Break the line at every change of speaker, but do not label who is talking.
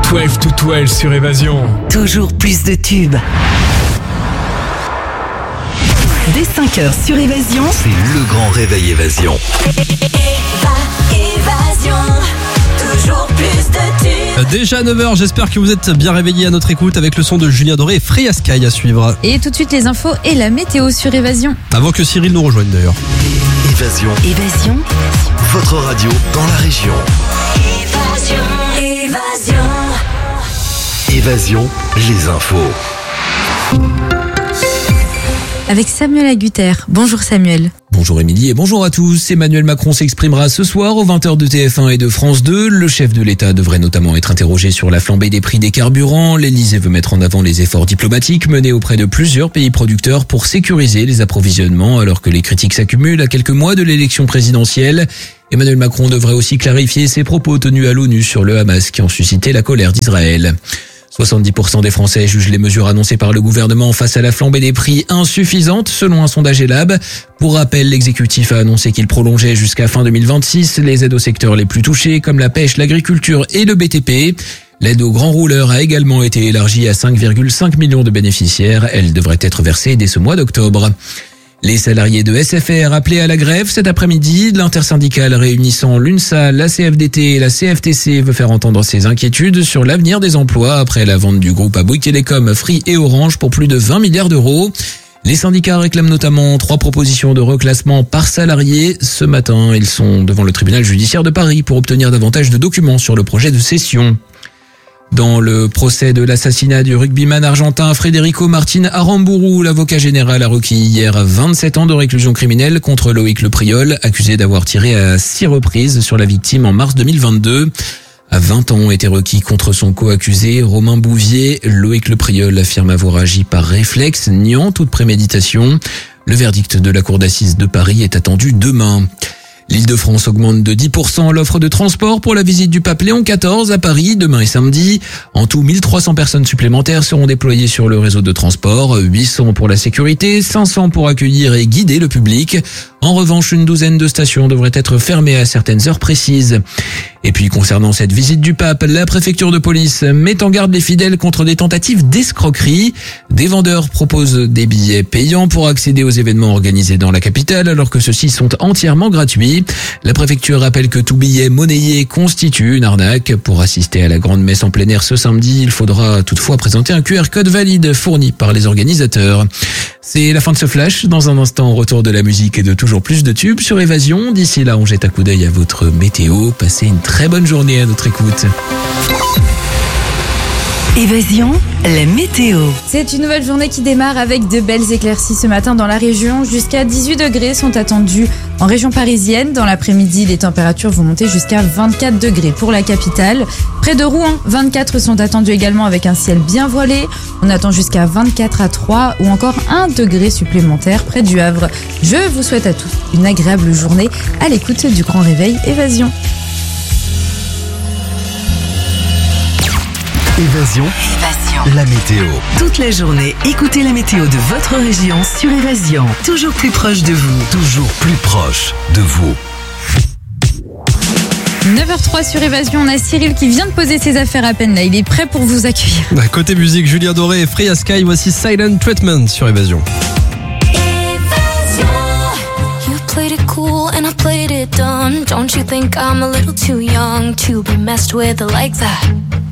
12 to 12 sur Évasion.
Toujours plus de tubes. Dès 5h sur Évasion,
c'est le grand réveil Évasion.
Évasion, toujours plus de tubes.
Déjà 9h, j'espère que vous êtes bien réveillés à notre écoute avec le son de Julien Doré et Freya Sky à suivre.
Et tout de suite les infos et la météo sur Évasion.
Avant que Cyril nous rejoigne d'ailleurs.
Évasion,
Votre radio dans la région. Évasion, les infos.
Avec Samuel Agutter. Bonjour Samuel.
Bonjour Émilie et bonjour à tous. Emmanuel Macron s'exprimera ce soir aux 20h de TF1 et de France 2. Le chef de l'État devrait notamment être interrogé sur la flambée des prix des carburants. L'Élysée veut mettre en avant les efforts diplomatiques menés auprès de plusieurs pays producteurs pour sécuriser les approvisionnements alors que les critiques s'accumulent à quelques mois de l'élection présidentielle. Emmanuel Macron devrait aussi clarifier ses propos tenus à l'ONU sur le Hamas qui ont suscité la colère d'Israël. 70% des Français jugent les mesures annoncées par le gouvernement face à la flambée des prix insuffisantes, selon un sondage Elab. Pour rappel, l'exécutif a annoncé qu'il prolongeait jusqu'à fin 2026 les aides aux secteurs les plus touchés, comme la pêche, l'agriculture et le BTP. L'aide aux grands rouleurs a également été élargie à 5,5 millions de bénéficiaires. Elle devrait être versée dès ce mois d'octobre. Les salariés de SFR appelés à la grève cet après-midi. L'intersyndicale réunissant l'UNSA, la CFDT et la CFTC veut faire entendre ses inquiétudes sur l'avenir des emplois après la vente du groupe à Bouygues Telecom, Free et Orange pour plus de 20 milliards d'euros. Les syndicats réclament notamment 3 propositions de reclassement par salarié. Ce matin, ils sont devant le tribunal judiciaire de Paris pour obtenir davantage de documents sur le projet de cession. Dans le procès de l'assassinat du rugbyman argentin Federico Martin Aramburu, l'avocat général a requis hier 27 ans de réclusion criminelle contre Loïc Lepriol, accusé d'avoir tiré à 6 reprises sur la victime en mars 2022. À 20 ans ont été requis contre son co-accusé Romain Bouvier. Loïc Lepriol affirme avoir agi par réflexe, niant toute préméditation. Le verdict de la cour d'assises de Paris est attendu demain. L'Île-de-France augmente de 10% l'offre de transport pour la visite du pape Léon XIV à Paris demain et samedi. En tout, 1300 personnes supplémentaires seront déployées sur le réseau de transport, 800 pour la sécurité, 500 pour accueillir et guider le public. En revanche, une douzaine de stations devraient être fermées à certaines heures précises. Et puis, concernant cette visite du pape, la préfecture de police met en garde les fidèles contre des tentatives d'escroquerie. Des vendeurs proposent des billets payants pour accéder aux événements organisés dans la capitale alors que ceux-ci sont entièrement gratuits. La préfecture rappelle que tout billet monnayé constitue une arnaque. Pour assister à la grande messe en plein air ce samedi, il faudra toutefois présenter un QR code valide fourni par les organisateurs. C'est la fin de ce flash. Dans un instant, retour de la musique et de toujours plus de tubes sur Évasion. D'ici là, on jette un coup d'œil à votre météo. Passez une très bonne journée à notre écoute.
Évasion, la météo.
C'est une nouvelle journée qui démarre avec de belles éclaircies ce matin dans la région. Jusqu'à 18 degrés sont attendus en région parisienne. Dans l'après-midi, les températures vont monter jusqu'à 24 degrés pour la capitale. Près de Rouen, 24 sont attendus également avec un ciel bien voilé. On attend jusqu'à 24 à 3 ou encore 1 degré supplémentaire près du Havre. Je vous souhaite à tous une agréable journée à l'écoute du Grand Réveil Évasion.
Évasion, la météo.
Toute la journée, écoutez la météo de votre région sur Évasion. Toujours plus proche de vous.
Toujours plus proche de vous.
9h03 sur Évasion, on a Cyril qui vient de poser ses affaires à peine là, il est prêt pour vous accueillir.
Côté musique, Julien Doré et Freya Sky, voici Silent Treatment sur Évasion.
You played it cool and I played it dumb. Don't you think I'm a little too young to be messed with like that?